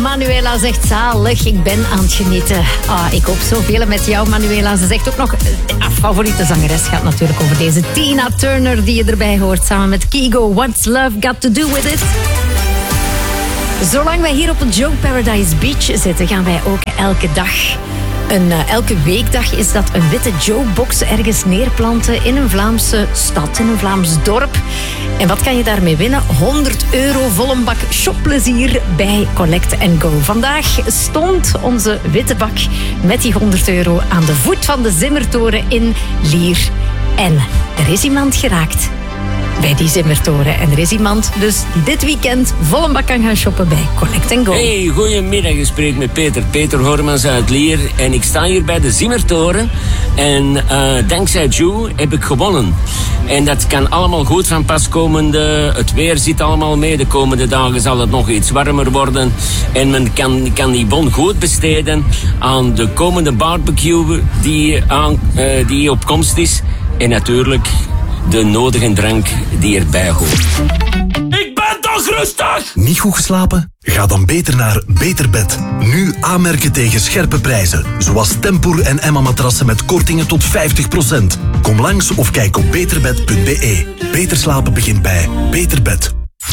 Manuela zegt zalig, ik ben aan het genieten. Ik hoop zoveel met jou, Manuela. Ze zegt ook nog, favoriete zangeres gaat natuurlijk over deze Tina Turner die je erbij hoort. Samen met Kygo, What's Love Got To Do With It? Zolang wij hier op het Joe Paradise Beach zitten, gaan wij ook elke dag... elke weekdag is dat een witte Joe-box ergens neerplanten in een Vlaamse stad, in een Vlaams dorp. En wat kan je daarmee winnen? €100 vol een bak shopplezier bij Collect & Go. Vandaag stond onze witte bak met die €100 aan de voet van de Zimmertoren in Lier. En er is iemand geraakt bij die Zimmertoren. En er is iemand dus die dit weekend vol een bak kan gaan shoppen bij Collect & Go. Hey, goedemiddag. Ik spreek met Peter. Peter Hormans uit Lier. En ik sta hier bij de Zimmertoren. En dankzij Joe heb ik gewonnen. En dat kan allemaal goed van pas komende... Het weer zit allemaal mee. De komende dagen zal het nog iets warmer worden. En men kan die bon goed besteden aan de komende barbecue die op komst is. En natuurlijk de nodige drank die erbij hoort. Ik ben toch rustig! Niet goed geslapen? Ga dan beter naar Beter Bed. Nu aanmerken tegen scherpe prijzen. Zoals Tempoor en Emma matrassen met kortingen tot 50%. Kom langs of kijk op beterbed.be. Beter slapen begint bij Beter Bed.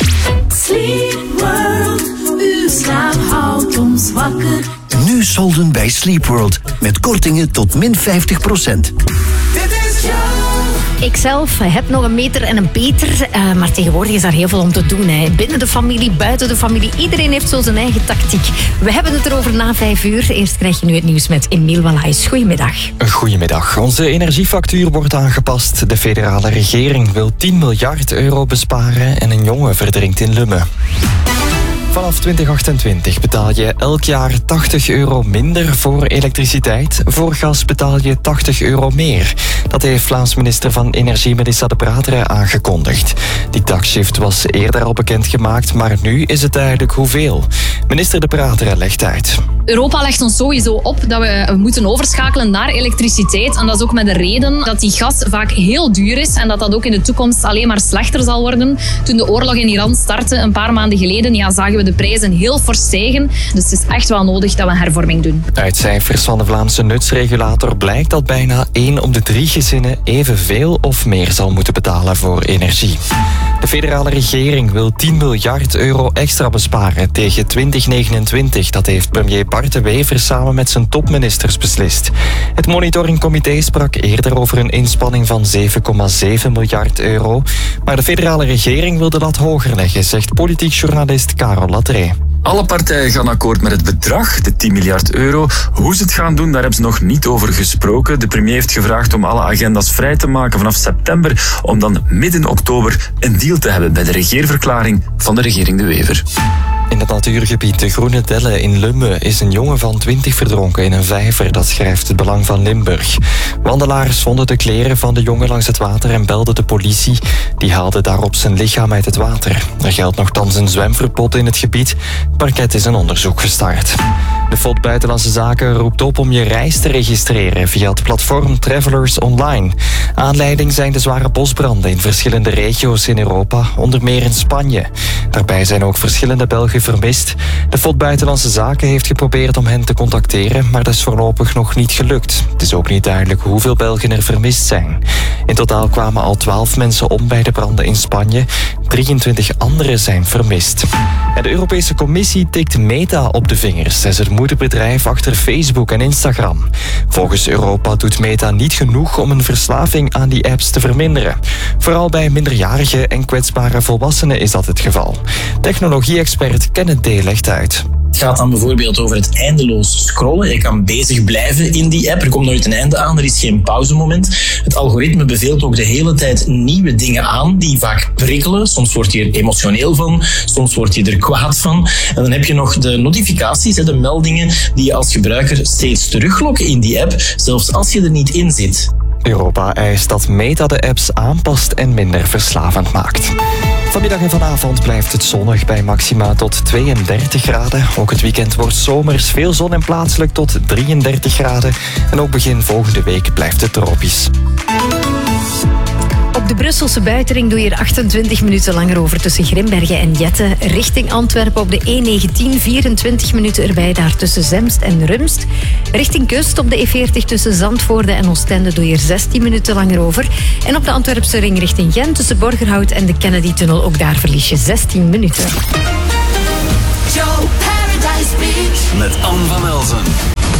Sleep World, uw slaap houdt ons wakker. Nu solden bij Sleep World met kortingen tot min 50%. Dit is Joe. Ik zelf heb nog een meter en een Peter, maar tegenwoordig is daar heel veel om te doen. Hè. Binnen de familie, buiten de familie, iedereen heeft zo zijn eigen tactiek. We hebben het erover na 5:00. Eerst krijg je nu het nieuws met Emiel Wallaes. Goedemiddag. Goedemiddag. Onze energiefactuur wordt aangepast. De federale regering wil €10 miljard besparen en een jongen verdrinkt in Lummen. Vanaf 2028 betaal je elk jaar €80 minder voor elektriciteit. Voor gas betaal je €80 meer. Dat heeft Vlaams minister van Energie Melissa De Pratere aangekondigd. Die taxshift was eerder al bekendgemaakt, maar nu is het duidelijk hoeveel. Minister De Pratere legt uit. Europa legt ons sowieso op dat we moeten overschakelen naar elektriciteit. En dat is ook met de reden dat die gas vaak heel duur is en dat dat ook in de toekomst alleen maar slechter zal worden. Toen de oorlog in Iran startte een paar maanden geleden, zagen we de prijzen heel fors stijgen. Dus het is echt wel nodig dat we een hervorming doen. Uit cijfers van de Vlaamse nutsregulator blijkt dat bijna 1 op de 3 gezinnen evenveel of meer zal moeten betalen voor energie. De federale regering wil €10 miljard extra besparen tegen 2029. Dat heeft premier Bart de Wever samen met zijn topministers beslist. Het monitoringcomité sprak eerder over een inspanning van €7,7 miljard. Maar de federale regering wil de lat hoger leggen, zegt politiek journalist Karel Latré. Alle partijen gaan akkoord met het bedrag, de €10 miljard. Hoe ze het gaan doen, daar hebben ze nog niet over gesproken. De premier heeft gevraagd om alle agenda's vrij te maken vanaf september, om dan midden oktober een deal te hebben bij de regeerverklaring van de regering De Wever. In het natuurgebied De Groene Dellen in Lummen is een jongen van 20 verdronken in een vijver. Dat schrijft het Belang van Limburg. Wandelaars vonden de kleren van de jongen langs het water en belden de politie. Die haalde daarop zijn lichaam uit het water. Er geldt nogthans een zwemverbod in het gebied. Het parket is een onderzoek gestart. De FOD Buitenlandse Zaken roept op om je reis te registreren via het platform Travelers Online. Aanleiding zijn de zware bosbranden in verschillende regio's in Europa, onder meer in Spanje. Daarbij zijn ook verschillende Belgen vermist. De FOD Buitenlandse Zaken heeft geprobeerd om hen te contacteren, maar dat is voorlopig nog niet gelukt. Het is ook niet duidelijk hoeveel Belgen er vermist zijn. In totaal kwamen al 12 mensen om bij de branden in Spanje. 23 anderen zijn vermist. En de Europese Commissie tikt Meta op de vingers. Zij is het moederbedrijf achter Facebook en Instagram. Volgens Europa doet Meta niet genoeg om een verslaving aan die apps te verminderen. Vooral bij minderjarigen en kwetsbare volwassenen is dat het geval. Technologie-expert Kenneth D. legt uit. Het gaat dan bijvoorbeeld over het eindeloos scrollen. Je kan bezig blijven in die app. Er komt nooit een einde aan. Er is geen pauzemoment. Het algoritme beveelt ook de hele tijd nieuwe dingen aan die vaak prikkelen. Soms word je er emotioneel van. Soms word je er kwaad van. En dan heb je nog de notificaties, de meldingen die je als gebruiker steeds teruglokken in die app, zelfs als je er niet in zit. Europa eist dat Meta de apps aanpast en minder verslavend maakt. Vanmiddag en vanavond blijft het zonnig bij maxima tot 32 graden. Ook het weekend wordt zomers, veel zon en plaatselijk tot 33 graden. En ook begin volgende week blijft het tropisch. Op Op de Brusselse buitenring doe je er 28 minuten langer over tussen Grimbergen en Jette. Richting Antwerpen op de E19 24 minuten erbij daar tussen Zemst en Rumst. Richting kust op de E40 tussen Zandvoorde en Oostende doe je er 16 minuten langer over. En op de Antwerpse ring richting Gent tussen Borgerhout en de Kennedy-tunnel ook daar verlies je 16 minuten. Joe Paradise Beach. Met Anne van Elzen.